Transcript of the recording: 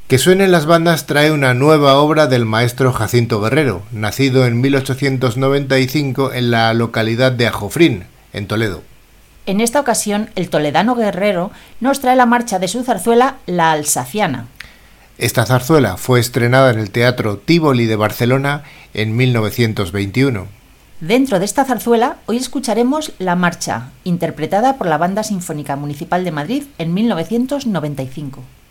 Que suenen las bandas trae una nueva obra del maestro Jacinto Guerrero, nacido en 1895 en la localidad de Ajofrín, en Toledo. En esta ocasión, el toledano Guerrero nos trae la marcha de su zarzuela La Alsaciana. Esta zarzuela fue estrenada en el Teatro Tívoli de Barcelona en 1921. Dentro de esta zarzuela, hoy escucharemos La Marcha, interpretada por la Banda Sinfónica Municipal de Madrid en 1995.